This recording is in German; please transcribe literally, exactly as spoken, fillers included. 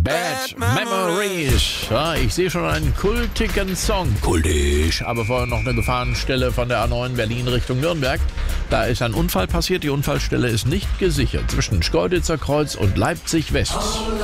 Bad Memories. Ja, ich sehe schon einen kultigen Song. Kultisch. Aber vorher noch eine Gefahrenstelle von der A neun Berlin Richtung Nürnberg. Da ist ein Unfall passiert. Die Unfallstelle ist nicht gesichert. Zwischen Schkeuditzer Kreuz und Leipzig West.